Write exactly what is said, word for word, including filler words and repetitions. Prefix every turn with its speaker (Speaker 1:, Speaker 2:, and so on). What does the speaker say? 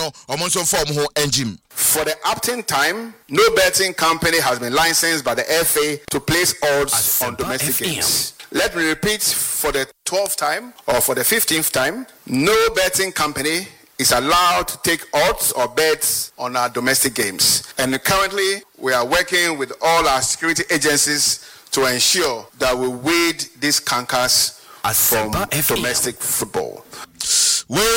Speaker 1: no omonso form ho engine.
Speaker 2: For the upton time, no betting company has been licensed by the F A to place odds on domestic games. Let me repeat for the twelfth time or for the fifteenth time, no betting company is allowed to take odds or bets on our domestic games. And currently, we are working with all our security agencies to ensure that we weed these cankers from domestic football.